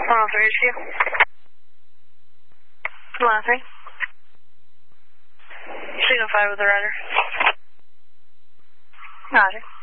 103 HQ. 103. Signal 5 with the rider. Roger.